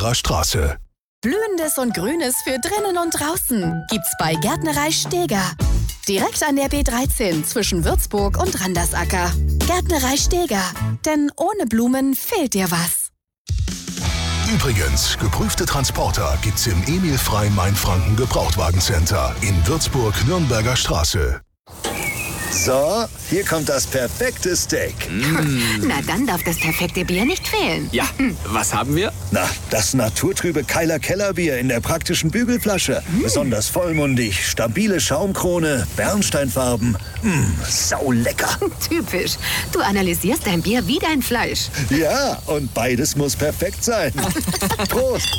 Nürnberger Straße. Blühendes und Grünes für drinnen und draußen gibt's bei Gärtnerei Steger. Direkt an der B13 zwischen Würzburg und Randersacker. Gärtnerei Steger. Denn ohne Blumen fehlt dir was. Übrigens, geprüfte Transporter gibt's im Emil Frey Mainfranken Gebrauchtwagencenter in Würzburg, Nürnberger Straße. So, hier kommt das perfekte Steak. Na, dann darf das perfekte Bier nicht fehlen. Ja, was haben wir? Na, das naturtrübe Keiler Kellerbier in der praktischen Bügelflasche. Besonders vollmundig, stabile Schaumkrone, Bernsteinfarben. Sau lecker. Typisch. Du analysierst dein Bier wie dein Fleisch. Ja, und beides muss perfekt sein. Prost.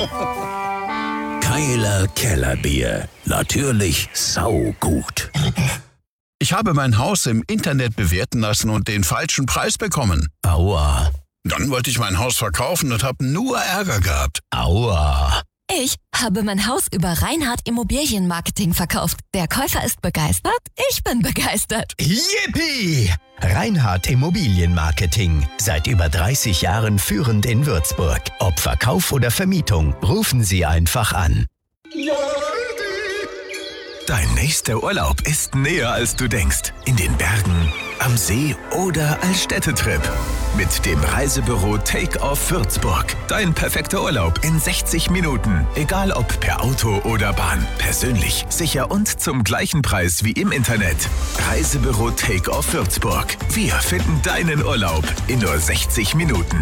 Keiler Kellerbier. Natürlich saugut. Ich habe mein Haus im Internet bewerten lassen und den falschen Preis bekommen. Aua. Dann wollte ich mein Haus verkaufen und habe nur Ärger gehabt. Aua. Ich habe mein Haus über Reinhardt Immobilienmarketing verkauft. Der Käufer ist begeistert, ich bin begeistert. Yippie! Reinhardt Immobilienmarketing. Seit über 30 Jahren führend in Würzburg. Ob Verkauf oder Vermietung, rufen Sie einfach an. Dein nächster Urlaub ist näher, als du denkst. In den Bergen, am See oder als Städtetrip. Mit dem Reisebüro Take-Off Würzburg. Dein perfekter Urlaub in 60 Minuten. Egal ob per Auto oder Bahn. Persönlich, sicher und zum gleichen Preis wie im Internet. Reisebüro Take-Off Würzburg. Wir finden deinen Urlaub in nur 60 Minuten.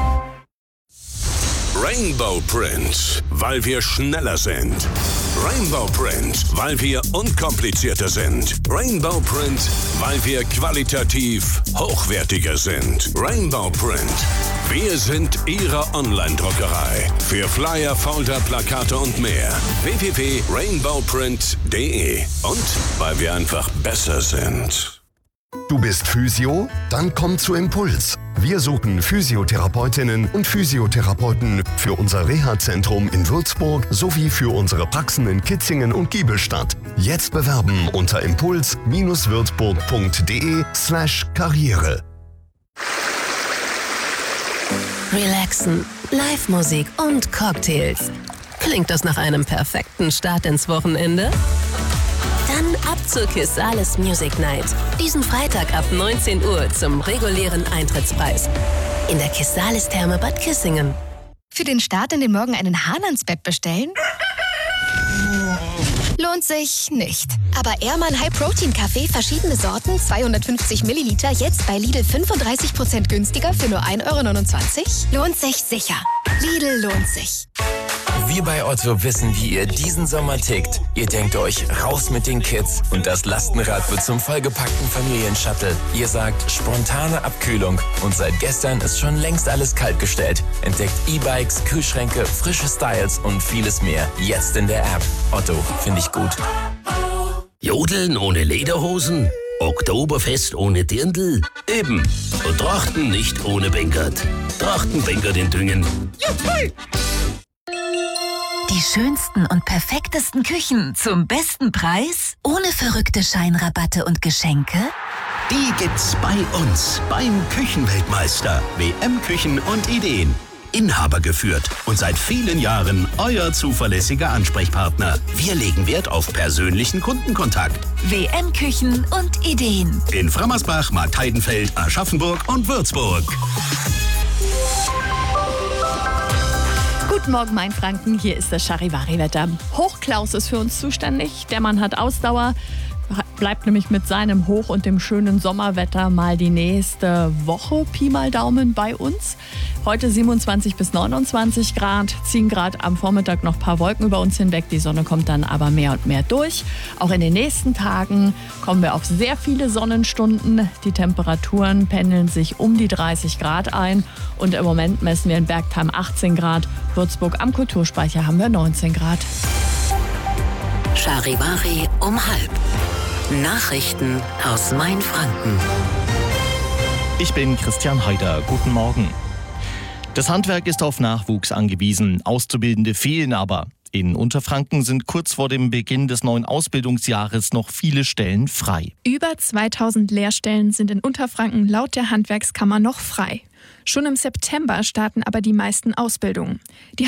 Rainbow Print, weil wir schneller sind. Rainbow Print, weil wir unkomplizierter sind. Rainbow Print, weil wir qualitativ hochwertiger sind. Rainbow Print, wir sind Ihre Online-Druckerei. Für Flyer, Folder, Plakate und mehr. www.rainbowprint.de. Und weil wir einfach besser sind. Du bist Physio? Dann komm zu Impuls. Wir suchen Physiotherapeutinnen und Physiotherapeuten für unser Reha-Zentrum in Würzburg sowie für unsere Praxen in Kitzingen und Giebelstadt. Jetzt bewerben unter impuls-würzburg.de/Karriere. Relaxen, Live-Musik und Cocktails. Klingt das nach einem perfekten Start ins Wochenende? Dann ab zur Kissales Music Night. Diesen Freitag ab 19 Uhr zum regulären Eintrittspreis. In der Kissales Therme Bad Kissingen. Für den Start in den Morgen einen Hahn ans Bett bestellen? Lohnt sich nicht. Aber Ehrmann High Protein Kaffee, verschiedene Sorten, 250 Milliliter, jetzt bei Lidl 35% günstiger für nur 1,29 €? Lohnt sich sicher. Lidl lohnt sich. Wir bei Otto wissen, wie ihr diesen Sommer tickt. Ihr denkt euch, raus mit den Kids und das Lastenrad wird zum vollgepackten Familienshuttle. Ihr sagt, spontane Abkühlung und seit gestern ist schon längst alles kaltgestellt. Entdeckt E-Bikes, Kühlschränke, frische Styles und vieles mehr. Jetzt in der App. Otto, finde ich gut. Jodeln ohne Lederhosen? Oktoberfest ohne Dirndl? Eben. Und Trachten nicht ohne Bengert. Trachten Bengert in Düngen. Juppie! Die schönsten und perfektesten Küchen zum besten Preis? Ohne verrückte Scheinrabatte und Geschenke? Die gibt's bei uns, beim Küchenweltmeister. WM Küchen und Ideen. Inhaber geführt und seit vielen Jahren euer zuverlässiger Ansprechpartner. Wir legen Wert auf persönlichen Kundenkontakt. WM Küchen und Ideen. In Frammersbach, Marktheidenfeld, Aschaffenburg und Würzburg. Guten Morgen, Mainfranken. Hier ist das Charivari-Wetter. Hochklaus ist für uns zuständig. Der Mann hat Ausdauer, bleibt nämlich mit seinem Hoch und dem schönen Sommerwetter mal die nächste Woche, Pi mal Daumen, bei uns. Heute 27 bis 29 Grad, ziehen gerade am Vormittag noch ein paar Wolken über uns hinweg. Die Sonne kommt dann aber mehr und mehr durch. Auch in den nächsten Tagen kommen wir auf sehr viele Sonnenstunden. Die Temperaturen pendeln sich um die 30 Grad ein. Und im Moment messen wir in Bergheim 18 Grad. Würzburg am Kulturspeicher haben wir 19 Grad. Charivari um 12:30. Nachrichten aus Mainfranken. Ich bin Christian Haider. Guten Morgen. Das Handwerk ist auf Nachwuchs angewiesen. Auszubildende fehlen aber. In Unterfranken sind kurz vor dem Beginn des neuen Ausbildungsjahres noch viele Stellen frei. Über 2000 Lehrstellen sind in Unterfranken laut der Handwerkskammer noch frei. Schon im September starten aber die meisten Ausbildungen. Die